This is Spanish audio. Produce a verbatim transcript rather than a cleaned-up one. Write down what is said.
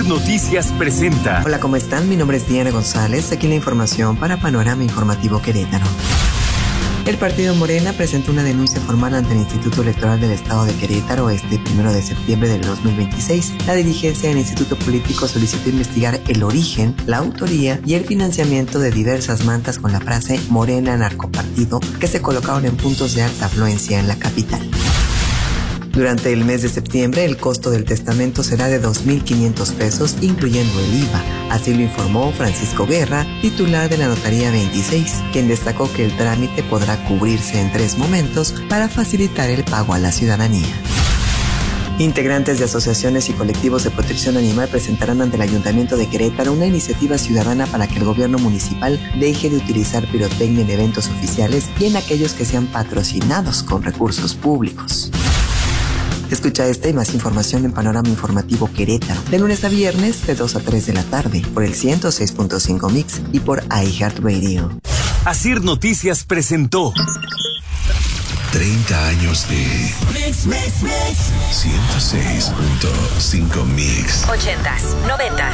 Asir Noticias presenta. Hola, ¿cómo están? Mi nombre es Diana González, aquí la información para Panorama Informativo Querétaro. El partido Morena presentó una denuncia formal ante el Instituto Electoral del Estado de Querétaro este primero de septiembre del dos mil veintiséis. La dirigencia del Instituto Político solicitó investigar el origen, la autoría y el financiamiento de diversas mantas con la frase Morena Narcopartido que se colocaron en puntos de alta afluencia en la capital. Durante el mes de septiembre, el costo del testamento será de dos mil quinientos pesos, incluyendo el I V A. Así lo informó Francisco Guerra, titular de la Notaría veintiséis, quien destacó que el trámite podrá cubrirse en tres momentos para facilitar el pago a la ciudadanía. Integrantes de asociaciones y colectivos de protección animal presentarán ante el Ayuntamiento de Querétaro una iniciativa ciudadana para que el gobierno municipal deje de utilizar pirotecnia en eventos oficiales y en aquellos que sean patrocinados con recursos públicos. Escucha esta y más información en Panorama Informativo Querétaro, de lunes a viernes de dos a tres de la tarde, por el ciento seis punto cinco Mix y por iHeartRadio. Asir Noticias presentó treinta años de Mix, Mix, Mix. ciento seis punto cinco Mix. ochentas, noventas,